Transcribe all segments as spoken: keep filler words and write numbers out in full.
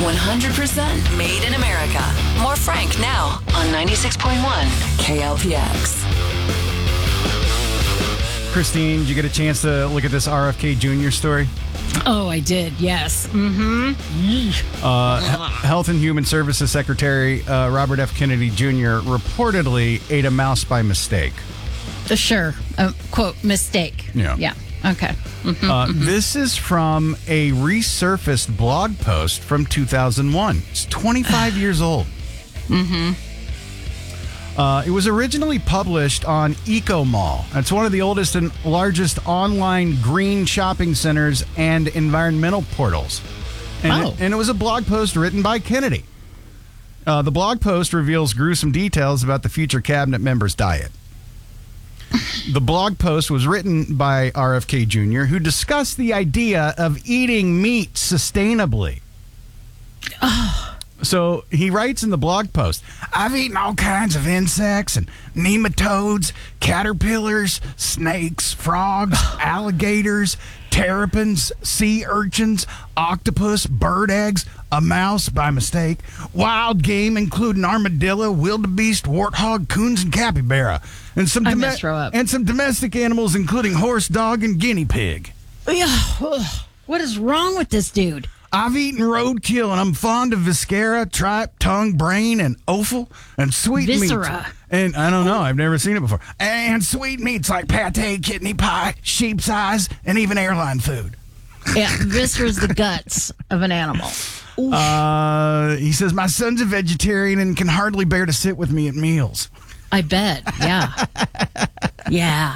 one hundred percent made in America. More Frank now on ninety-six point one K L P X. Christine, did you get a chance to look at this R F K Junior story? Oh, I did. Yes. Mm-hmm. Uh, Health and Human Services Secretary uh, Robert F. Kennedy Junior reportedly ate a mouse by mistake. Uh, sure. Uh, quote, mistake. Yeah. Yeah. Okay. Mm-hmm, uh, mm-hmm. This is from a resurfaced blog post from two thousand one. It's twenty-five years old. Mm-hmm. Uh, it was originally published on EcoMall. It's one of the oldest and largest online green shopping centers and environmental portals. And, oh. it, and it was a blog post written by Kennedy. Uh, the blog post reveals gruesome details about the future cabinet member's diet. The blog post was written by R F K Junior, who discussed the idea of eating meat sustainably. Oh. So he writes in the blog post, I've eaten all kinds of insects and nematodes, caterpillars, snakes, frogs, alligators, terrapins, sea urchins, octopus, bird eggs, a mouse by mistake, wild game including armadillo, wildebeest, warthog, coons, and capybara, and some I dome- must throw up. and some domestic animals including horse, dog, and guinea pig. Yeah. What is wrong with this dude? I've eaten roadkill, and I'm fond of viscera, tripe, tongue, brain, and offal, and sweet Viscera. meats. And I don't know, I've never seen it before. And sweet meats like pate, kidney pie, sheep's eyes, and even airline food. Yeah, viscera's the guts of an animal. Oof. Uh, he says, my son's a vegetarian and can hardly bear to sit with me at meals. I bet. Yeah. Yeah.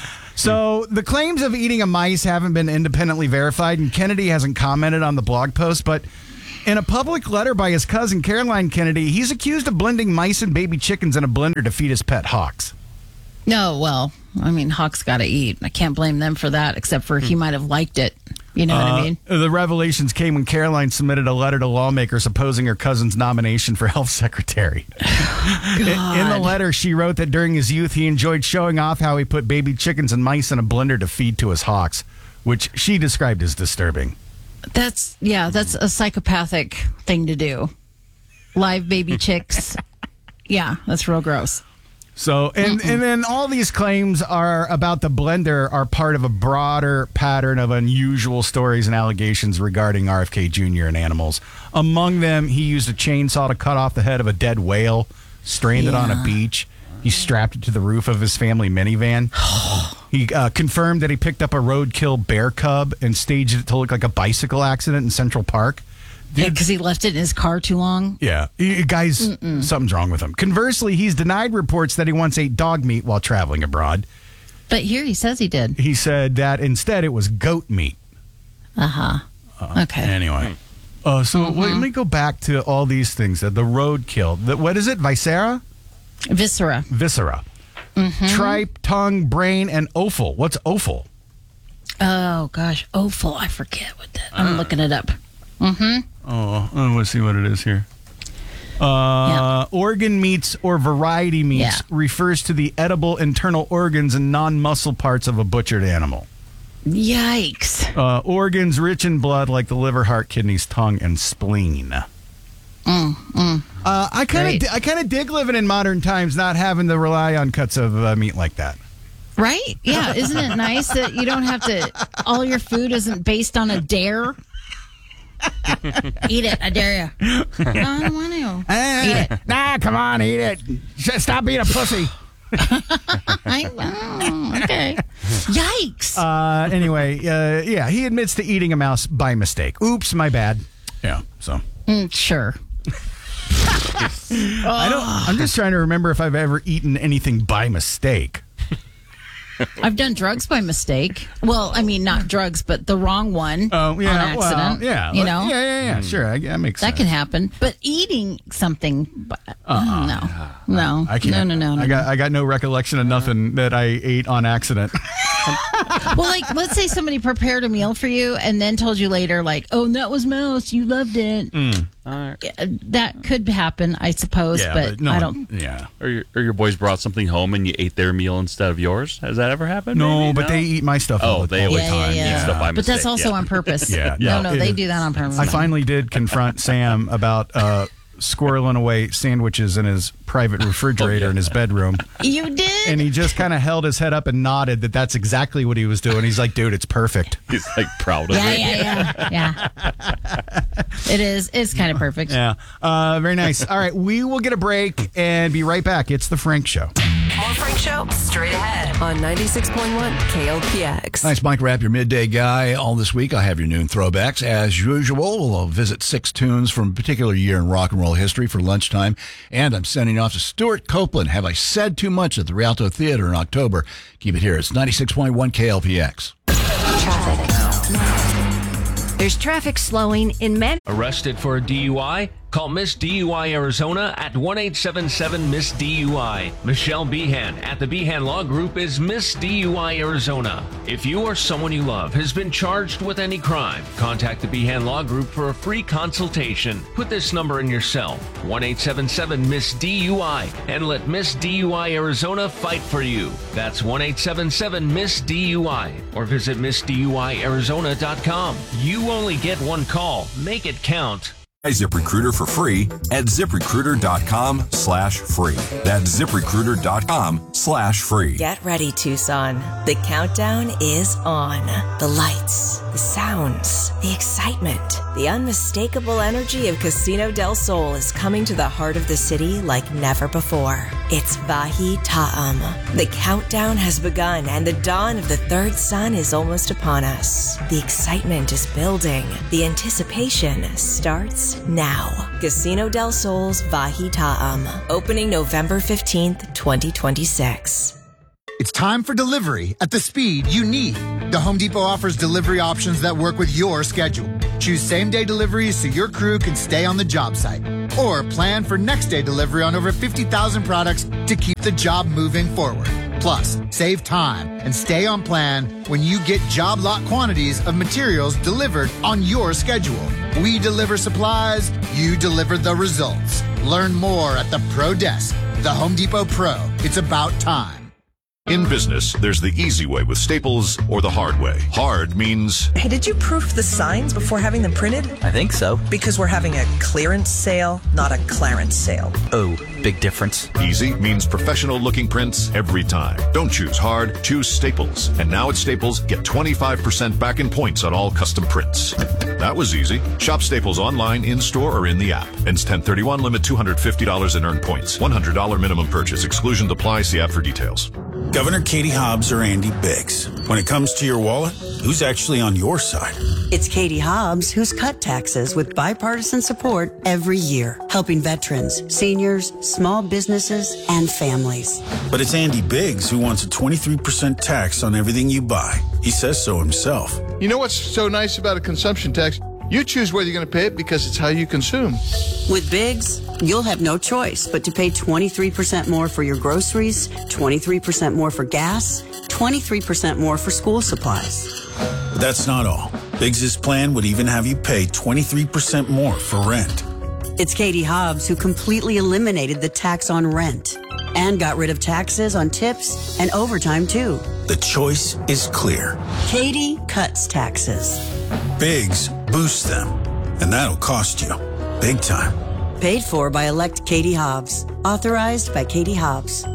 So the claims of eating a mice haven't been independently verified, and Kennedy hasn't commented on the blog post, but in a public letter by his cousin Caroline Kennedy, he's accused of blending mice and baby chickens in a blender to feed his pet hawks. No, well, I mean, Hawk's got to eat. I can't blame them for that, except for he might have liked it. You know what I mean? Uh, the revelations came when Caroline submitted a letter to lawmakers opposing her cousin's nomination for health secretary. in, in the letter, she wrote that during his youth, he enjoyed showing off how he put baby chickens and mice in a blender to feed to his hawks, which she described as disturbing. That's, yeah, that's a psychopathic thing to do. Live baby chicks. Yeah, that's real gross. So, and, and then all these claims are about the blender are part of a broader pattern of unusual stories and allegations regarding R F K Junior and animals. Among them, he used a chainsaw to cut off the head of a dead whale, stranded Yeah. on a beach. He strapped it to the roof of his family minivan. He uh, confirmed that he picked up a roadkill bear cub and staged it to look like a bicycle accident in Central Park. Yeah, because he left it in his car too long. Yeah. He- guys, Mm-mm. something's wrong with him. Conversely, he's denied reports that he once ate dog meat while traveling abroad. But here he says he did. He said that instead it was goat meat. Uh-huh. Uh, Okay. Anyway. Uh, so Mhm. let me go back to all these things. The, the roadkill. The, what is it? Viscera? Viscera. Viscera. Mm-hmm. Tripe, tongue, brain, and offal. What's offal? Oh, gosh. Offal. I forget what that. I'm looking it up. Mm-hmm. Oh, oh, let's see what it is here. Uh, Organ meats or variety meats Yeah. refers to the edible internal organs and non-muscle parts of a butchered animal. Yikes. Uh, organs rich in blood like the liver, heart, kidneys, tongue, and spleen. Mm, mm. Uh, I kind Great. of I kind of dig living in modern times, not having to rely on cuts of uh, meat like that. Right? Yeah. Isn't it nice that you don't have to, all your food isn't based on a dare? Eat it. I dare you. No, I don't want to. Eat it. Nah, come on, eat it. Stop being a pussy. I know. Okay. Yikes. Uh, anyway, uh, yeah, he admits to eating a mouse by mistake. Oops, my bad. Yeah, so. Mm, sure. I don't, I'm just trying to remember if I've ever eaten anything by mistake. I've done drugs by mistake. Well, I mean, not drugs, but the wrong one Oh, yeah, on accident. well, yeah. You know? Yeah, yeah, yeah, sure. I, that makes That sense. can happen. But eating something, but, Uh-uh. no. No. I can't. No, no, no. I no. got I got no recollection of nothing that I ate on accident. Well, like, let's say somebody prepared a meal for you and then told you later, like, oh, that was mouse. You loved it. Mm. All right. That could happen, I suppose, Yeah, but, but no I one- don't. Yeah. Or your, or your boys brought something home and you ate their meal instead of yours? Has that ever happened? No, maybe? but they eat my stuff all Oh, the, they all the always Yeah, yeah, time. yeah. eat stuff by But that's mistake, also yeah. on purpose. Yeah. No, No, no, they it- do that on purpose. I finally did confront Sam about uh, squirreling away sandwiches in his private refrigerator Oh, yeah. in his bedroom. You did? And he just kind of held his head up and nodded that that's exactly what he was doing. He's like, dude, it's perfect. He's like proud of Yeah, it. yeah, yeah, yeah. It is. It's kind of perfect. Yeah. Uh, very nice. All right. We will get a break and be right back. It's The Frank Show. More Frank Show straight ahead on ninety-six point one K L P X. Thanks, Mike Rapp, your midday guy. All this week, I have your noon throwbacks. As usual, we'll visit six tunes from a particular year in rock and roll history for lunchtime. And I'm sending off to Stuart Copeland. Have I said too much at the Rialto Theater in October? Keep it here. It's ninety-six point one K L P X. Traffic. There's traffic slowing in Man. Arrested for a D U I? Call Miss D U I Arizona at one eight seven seven Miss D U I. Michelle Behan at the Behan Law Group is Miss D U I Arizona. If you or someone you love has been charged with any crime, contact the Behan Law Group for a free consultation. Put this number in your cell, one eight seven seven Miss D U I, and let Miss D U I Arizona fight for you. That's one eight seven seven Miss D U I, or visit miss d u i arizona dot com. You only get one call. Make it count. ZipRecruiter for free at ZipRecruiter.com slash free. That's ZipRecruiter.com slash free. Get ready, Tucson. The countdown is on. The lights, the sounds, the excitement, the unmistakable energy of Casino del Sol is coming to the heart of the city like never before. It's Vahi Ta'am. The countdown has begun and the dawn of the third sun is almost upon us. The excitement is building. The anticipation starts now. Casino del Sol's Vahi Ta'am. Opening November fifteenth, twenty twenty-six. It's time for delivery at the speed you need. The Home Depot offers delivery options that work with your schedule. Choose same-day deliveries so your crew can stay on the job site. Or plan for next-day delivery on over fifty thousand products to keep the job moving forward. Plus, save time and stay on plan when you get job lot quantities of materials delivered on your schedule. We deliver supplies, you deliver the results. Learn more at the Pro Desk. The Home Depot Pro. It's about time. In business, there's the easy way with Staples or the hard way. Hard means... Hey, did you proof the signs before having them printed? I think so. Because we're having a clearance sale, not a clarence sale. Oh, big difference. Easy means professional-looking prints every time. Don't choose hard, choose Staples. And now at Staples, get twenty-five percent back in points on all custom prints. That was easy. Shop Staples online, in-store, or in the app. Ends ten thirty-one, limit two hundred fifty dollars in earned points. one hundred dollars minimum purchase. Exclusions apply. See app for details. Governor Katie Hobbs or Andy Biggs. When it comes to your wallet, who's actually on your side? It's Katie Hobbs who's cut taxes with bipartisan support every year, helping veterans, seniors, small businesses, and families. But it's Andy Biggs who wants a twenty-three percent tax on everything you buy. He says so himself. You know what's so nice about a consumption tax? You choose whether you're going to pay it because it's how you consume. With Biggs, you'll have no choice but to pay twenty-three percent more for your groceries, twenty-three percent more for gas, twenty-three percent more for school supplies. But that's not all. Biggs' plan would even have you pay twenty-three percent more for rent. It's Katie Hobbs who completely eliminated the tax on rent and got rid of taxes on tips and overtime, too. The choice is clear. Katie cuts taxes. Biggs boosts them, and that'll cost you big time. Paid for by elect Katie Hobbs. Authorized by Katie Hobbs.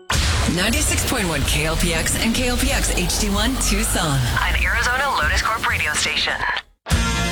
ninety-six point one K L P X and K L P X H D one Tucson. An Arizona Lotus Corp radio station.